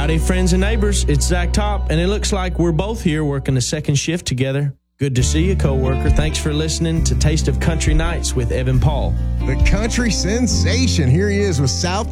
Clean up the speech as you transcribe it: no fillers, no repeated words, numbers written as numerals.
Howdy, friends and neighbors. It's Zach Top, and it looks like we're both here working the second shift together. Good to see you, coworker. Thanks for listening to Taste of Country Nights with Evan Paul. The country sensation. Here he is with South